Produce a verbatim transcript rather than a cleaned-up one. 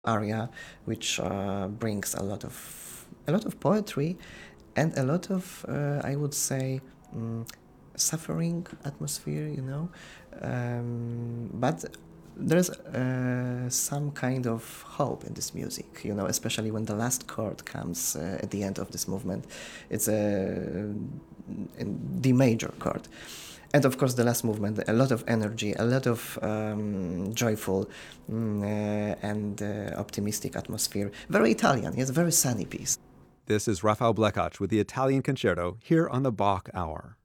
aria, which uh, brings a lot of a lot of poetry and a lot of, uh, I would say, um, suffering atmosphere, you know. Um, but there's uh, some kind of hope in this music, you know, especially when the last chord comes uh, at the end of this movement. It's a D major chord. And of course, the last movement, a lot of energy, a lot of um, joyful mm, uh, and uh, optimistic atmosphere. Very Italian, yes, very sunny piece. This is Rafael Blekach with the Italian Concerto here on the Bach Hour.